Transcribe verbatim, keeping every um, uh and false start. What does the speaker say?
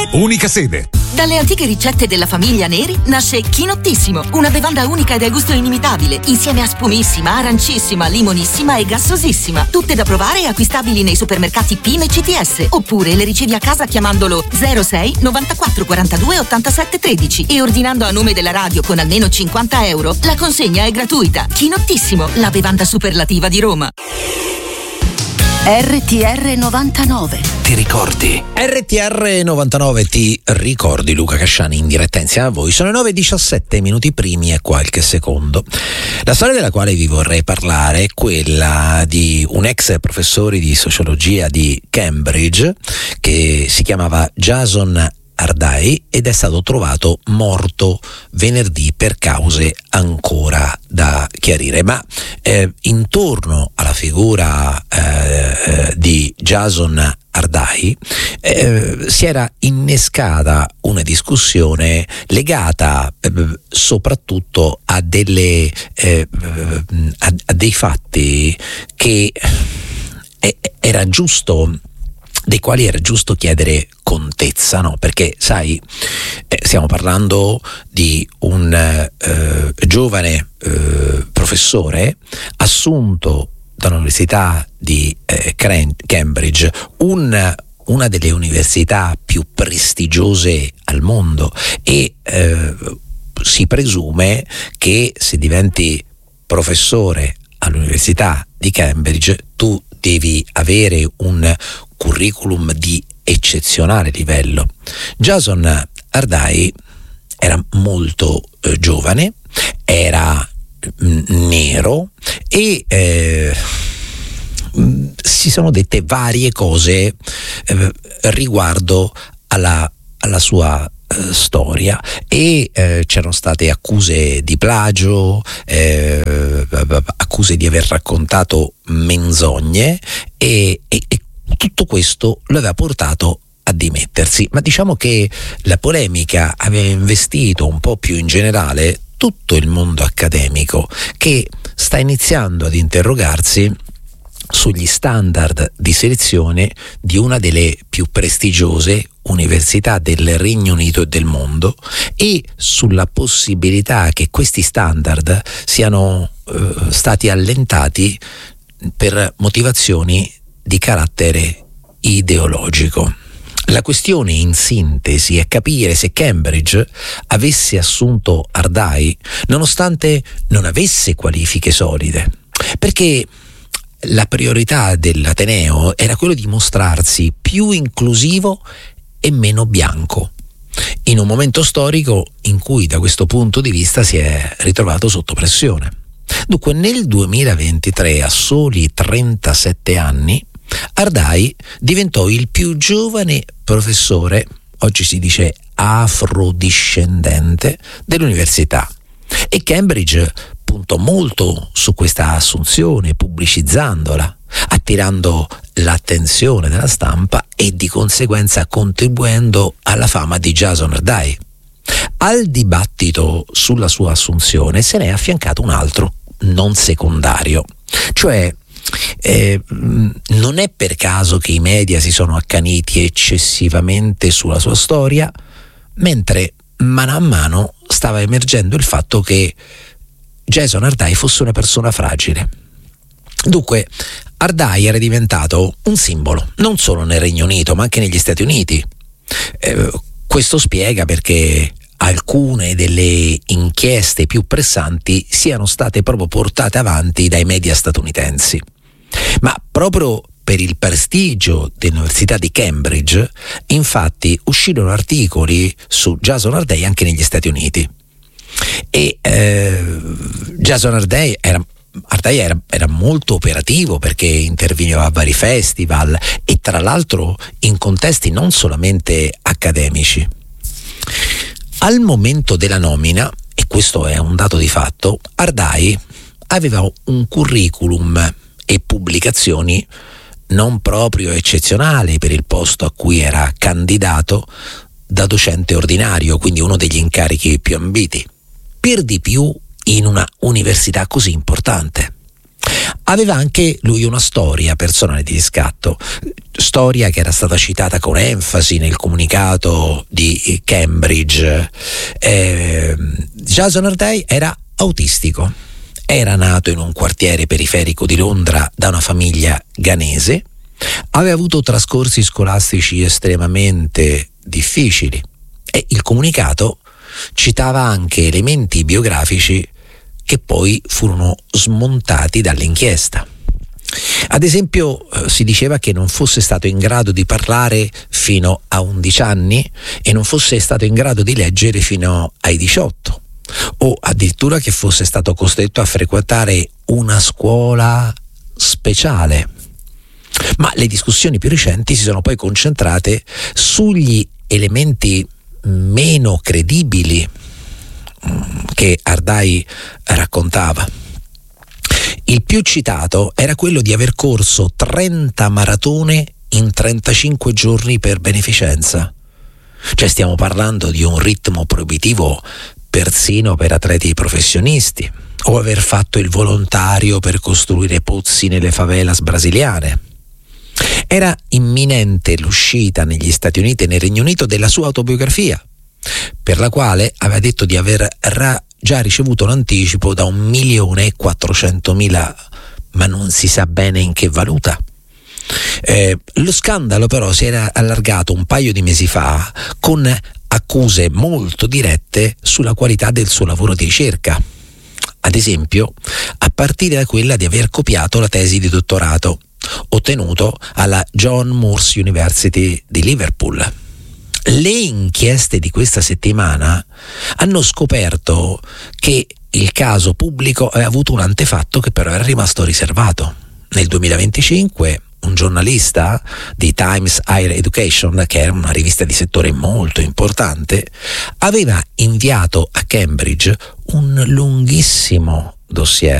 unica sede. Dalle antiche ricette della famiglia Neri nasce Chinottissimo, una bevanda unica ed a gusto inimitabile, insieme a spumissima, arancissima, limonissima e gassosissima. Tutte da provare e acquistabili nei supermercati P I M e C T S, oppure le ricevi a casa chiamandolo zero sei novantaquattro quarantadue ottantasette tredici e ordinando a nome della radio con almeno cinquanta euro. La consegna è gratuita. Chinottissimo, la bevanda superlativa di Roma. R T R novantanove. Ti ricordi? R T R novantanove ti ricordi, Luca Casciani in diretta insieme a voi. Sono le nove e diciassette minuti primi e qualche secondo. La storia della quale vi vorrei parlare è quella di un ex professore di sociologia di Cambridge che si chiamava Jason Ardai ed è stato trovato morto venerdì per cause ancora da chiarire. Ma eh, intorno alla figura eh, di Jason Ardai eh, si era innescata una discussione legata eh, soprattutto a delle eh, a, a dei fatti che eh, era giusto dei quali era giusto chiedere contezza, no? Perché sai, eh, stiamo parlando di un eh, giovane eh, professore assunto dall'Università di eh, Cambridge, un, una delle università più prestigiose al mondo, e eh, si presume che se diventi professore all'Università di Cambridge tu devi avere un curriculum di eccezionale livello. Jason Ardai era molto eh, giovane, era mh, nero e eh, mh, si sono dette varie cose eh, riguardo alla, alla sua eh, storia e eh, c'erano state accuse di plagio, eh, accuse di aver raccontato menzogne e, e, e tutto questo lo aveva portato a dimettersi. Ma diciamo che la polemica aveva investito un po' più in generale tutto il mondo accademico, che sta iniziando ad interrogarsi sugli standard di selezione di una delle più prestigiose università del Regno Unito e del mondo e sulla possibilità che questi standard siano eh, stati allentati per motivazioni di carattere ideologico. La questione in sintesi è capire se Cambridge avesse assunto Ardai nonostante non avesse qualifiche solide, perché la priorità dell'Ateneo era quello di mostrarsi più inclusivo e meno bianco, in un momento storico in cui da questo punto di vista si è ritrovato sotto pressione. Dunque nel duemilaventitré, a soli trentasette anni, Ardai diventò il più giovane professore, oggi si dice afrodiscendente, dell'università, e Cambridge puntò molto su questa assunzione, pubblicizzandola, attirando l'attenzione della stampa e di conseguenza contribuendo alla fama di Jason Ardai. Al dibattito sulla sua assunzione se ne è affiancato un altro, non secondario, cioè Eh, non è per caso che i media si sono accaniti eccessivamente sulla sua storia, mentre mano a mano stava emergendo il fatto che Jason Ardai fosse una persona fragile. Dunque Ardai era diventato un simbolo non solo nel Regno Unito ma anche negli Stati Uniti. Eh, questo spiega perché alcune delle inchieste più pressanti siano state proprio portate avanti dai media statunitensi. Ma proprio per il prestigio dell'Università di Cambridge, infatti, uscirono articoli su Jason Ardai anche negli Stati Uniti. E eh, Jason Ardai era Ardai era, era molto operativo perché interveniva a vari festival e tra l'altro in contesti non solamente accademici. Al momento della nomina, e questo è un dato di fatto, Ardai aveva un curriculum e pubblicazioni non proprio eccezionali per il posto a cui era candidato da docente ordinario, quindi uno degli incarichi più ambiti, per di più in una università così importante. Aveva anche lui una storia personale di riscatto, storia che era stata citata con enfasi nel comunicato di Cambridge. Eh, Jason Arday era autistico, era nato in un quartiere periferico di Londra da una famiglia ghanese, aveva avuto trascorsi scolastici estremamente difficili e il comunicato citava anche elementi biografici che poi furono smontati dall'inchiesta. Ad esempio, si diceva che non fosse stato in grado di parlare fino a undici anni e non fosse stato in grado di leggere fino ai diciotto, o addirittura che fosse stato costretto a frequentare una scuola speciale. Ma le discussioni più recenti si sono poi concentrate sugli elementi meno credibili che Arday raccontava. Il più citato era quello di aver corso trenta maratone in trentacinque giorni per beneficenza. Cioè stiamo parlando di un ritmo proibitivo persino per atleti professionisti, o aver fatto il volontario per costruire pozzi nelle favelas brasiliane. Era imminente l'uscita negli Stati Uniti e nel Regno Unito della sua autobiografia, per la quale aveva detto di aver ra- già ricevuto un anticipo da un milione e quattrocentomila, ma non si sa bene in che valuta. Eh, lo scandalo però si era allargato un paio di mesi fa con accuse molto dirette sulla qualità del suo lavoro di ricerca, ad esempio a partire da quella di aver copiato la tesi di dottorato ottenuto alla John Moores University di Liverpool. Le inchieste di questa settimana hanno scoperto che il caso pubblico aveva avuto un antefatto che però era rimasto riservato. Nel duemilaventicinque un giornalista di Times Higher Education, che era una rivista di settore molto importante, aveva inviato a Cambridge un lunghissimo dossier